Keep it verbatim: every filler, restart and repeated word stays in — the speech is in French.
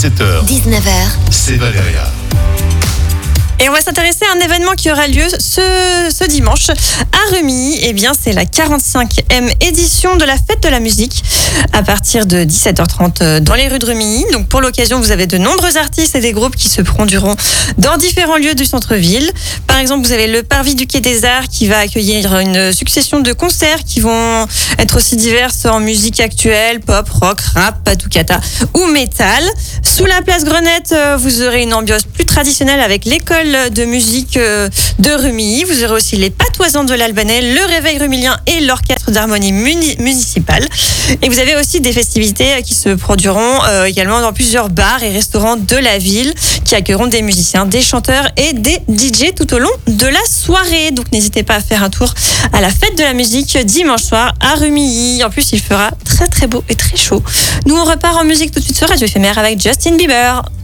dix-sept heures, dix-neuf heures, c'est Valéria. Et on va s'intéresser à un événement qui aura lieu ce, ce dimanche à Rumilly. Eh bien, c'est la quarante-cinquième édition de la Fête de la musique à partir de dix-sept heures trente dans les rues de Rumilly. Donc, pour l'occasion, vous avez de nombreux artistes et des groupes qui se produiront dans différents lieux du centre-ville. Par exemple, vous avez le Parvis du Quai des Arts qui va accueillir une succession de concerts qui vont être aussi diverses en musique actuelle, pop, rock, rap, batucada ou métal. Sous la place Grenette, vous aurez une ambiance plus traditionnelle avec l'école de musique de Rumilly. Vous aurez aussi les patoisans de l'Albanais, le Réveil rumillien et l'orchestre d'harmonie muni- municipale. Et vous avez aussi des festivités qui se produiront euh, également dans plusieurs bars et restaurants de la ville qui accueilleront des musiciens, des chanteurs et des D J tout au long de la soirée. Donc n'hésitez pas à faire un tour à la Fête de la musique dimanche soir à Rumilly. En plus, il fera très très beau et très chaud. Nous, on repart en musique tout de suite sur Radio Éphémère avec Justin Bieber.